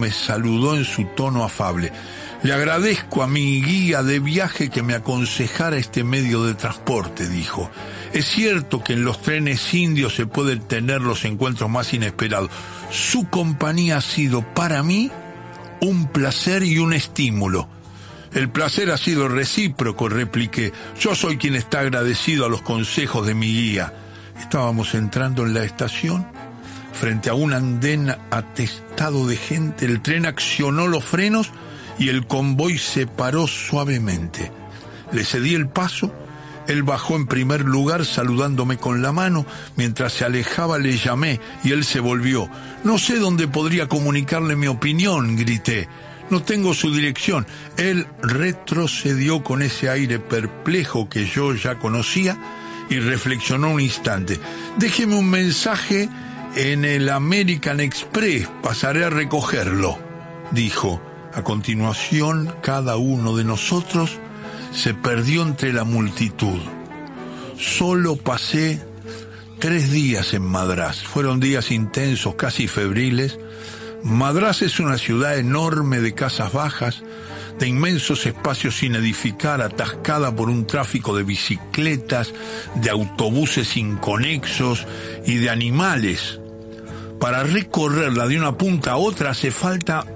me saludó en su tono afable. Le agradezco a mi guía de viaje que me aconsejara este medio de transporte, dijo. Es cierto que en los trenes indios se pueden tener los encuentros más inesperados. Su compañía ha sido para mí un placer y un estímulo. El placer ha sido recíproco, repliqué. Yo soy quien está agradecido a los consejos de mi guía. Estábamos entrando en la estación. Frente a un andén atestado de gente, el tren accionó los frenos y el convoy se paró suavemente. Le cedí el paso. Él bajó en primer lugar saludándome con la mano. Mientras se alejaba le llamé y él se volvió. No sé dónde podría comunicarle mi opinión, grité. No tengo su dirección. Él retrocedió con ese aire perplejo que yo ya conocía y reflexionó un instante. Déjeme un mensaje en el American Express. Pasaré a recogerlo, dijo. A continuación, cada uno de nosotros se perdió entre la multitud. Solo pasé 3 días en Madrás. Fueron días intensos, casi febriles. Madrás es una ciudad enorme de casas bajas, de inmensos espacios sin edificar, atascada por un tráfico de bicicletas, de autobuses inconexos y de animales. Para recorrerla de una punta a otra hace falta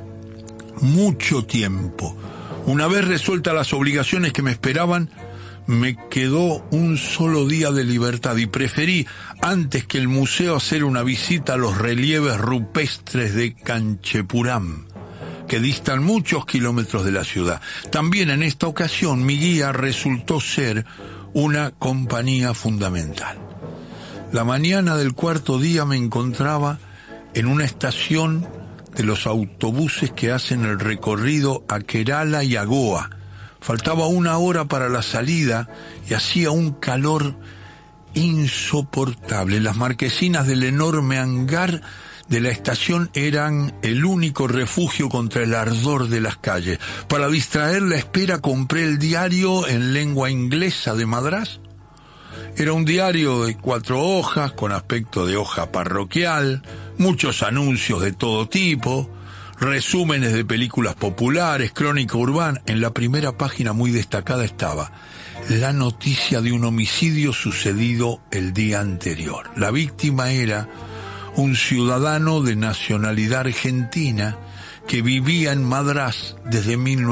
mucho tiempo. Una vez resueltas las obligaciones que me esperaban, me quedó un solo día de libertad y preferí, antes que el museo, hacer una visita a los relieves rupestres de Kanchepuram, que distan muchos kilómetros de la ciudad. También en esta ocasión mi guía resultó ser una compañía fundamental. La mañana del 4º día me encontraba en una estación de los autobuses que hacen el recorrido a Kerala y a Goa. Faltaba 1 hora para la salida y hacía un calor insoportable. Las marquesinas del enorme hangar de la estación eran el único refugio contra el ardor de las calles. Para distraer la espera compré el diario en lengua inglesa de Madrás. Era un diario de 4 hojas con aspecto de hoja parroquial, muchos anuncios de todo tipo, resúmenes de películas populares, crónica urbana. En la primera página, muy destacada, estaba la noticia de un homicidio sucedido el día anterior. La víctima era un ciudadano de nacionalidad argentina que vivía en Madrás desde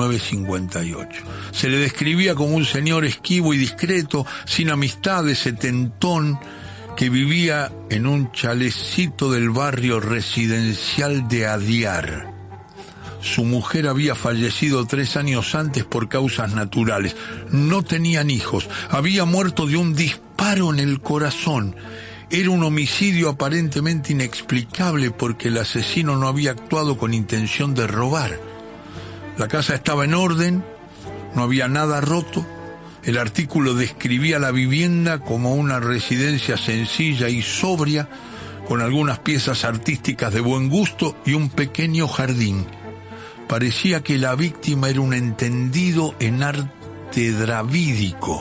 1958. Se le describía como un señor esquivo y discreto, sin amistades, setentón, que vivía en un chalecito del barrio residencial de Adyar. Su mujer había fallecido 3 años antes por causas naturales. No tenían hijos. Había muerto de un disparo en el corazón. Era un homicidio aparentemente inexplicable porque el asesino no había actuado con intención de robar. La casa estaba en orden, no había nada roto. El artículo describía la vivienda como una residencia sencilla y sobria, con algunas piezas artísticas de buen gusto y un pequeño jardín. Parecía que la víctima era un entendido en arte dravídico.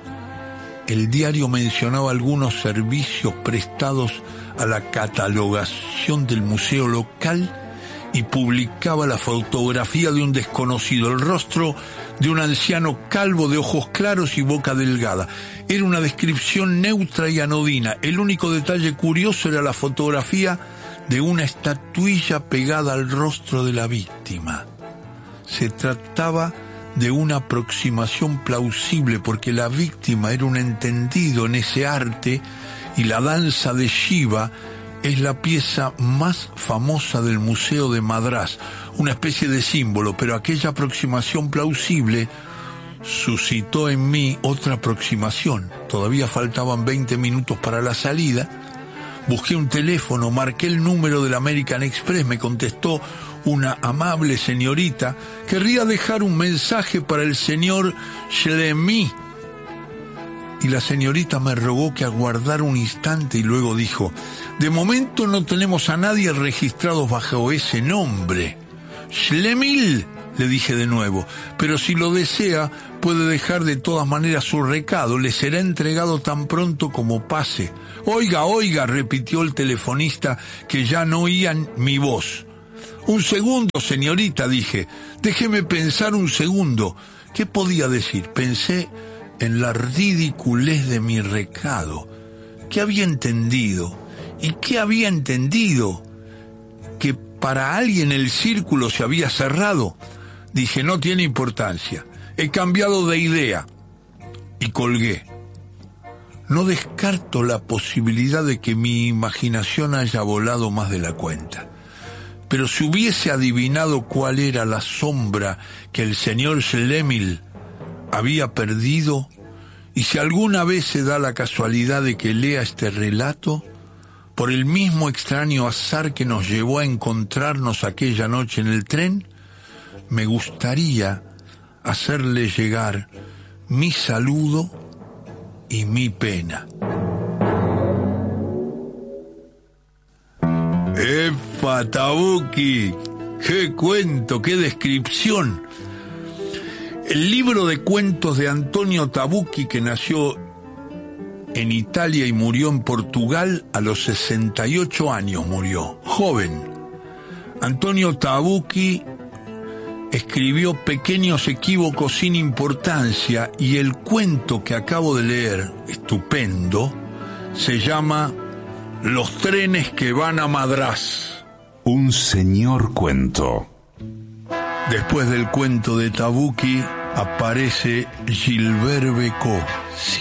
El diario mencionaba algunos servicios prestados a la catalogación del museo local y publicaba la fotografía de un desconocido, el rostro de un anciano calvo de ojos claros y boca delgada. Era una descripción neutra y anodina. El único detalle curioso era la fotografía de una estatuilla pegada al rostro de la víctima. Se trataba de una aproximación plausible porque la víctima era un entendido en ese arte y la danza de Shiva es la pieza más famosa del Museo de Madrás, una especie de símbolo, pero aquella aproximación plausible suscitó en mí otra aproximación. Todavía faltaban 20 minutos para la salida. Busqué un teléfono, marqué el número del American Express, me contestó una amable señorita. Querría dejar un mensaje para el señor Shlemi. Y la señorita me rogó que aguardara un instante y luego dijo: de momento no tenemos a nadie registrado bajo ese nombre. Shlemil, le dije de nuevo, pero si lo desea puede dejar de todas maneras su recado, le será entregado tan pronto como pase. Oiga, repitió el telefonista, que ya no oía mi voz. Un segundo, señorita, dije. Déjeme pensar un segundo. ¿Qué podía decir? Pensé en la ridiculez de mi recado. ¿Qué había entendido? ¿Y qué había entendido? Que para alguien el círculo se había cerrado. Dije, no tiene importancia. He cambiado de idea. Y colgué. No descarto la posibilidad de que mi imaginación haya volado más de la cuenta. Pero si hubiese adivinado cuál era la sombra que el señor Schlemil había perdido, y si alguna vez se da la casualidad de que lea este relato, por el mismo extraño azar que nos llevó a encontrarnos aquella noche en el tren, me gustaría hacerle llegar mi saludo y mi pena. ¡Epa, Tabucchi! ¡Qué cuento, qué descripción! El libro de cuentos de Antonio Tabucchi, que nació en Italia y murió en Portugal a los 68 años, murió, joven. Antonio Tabucchi escribió Pequeños equívocos sin importancia, y el cuento que acabo de leer, estupendo, se llama Los trenes que van a Madrás. Un señor cuento. Después del cuento de Tabucchi aparece Gilbert Bécaud.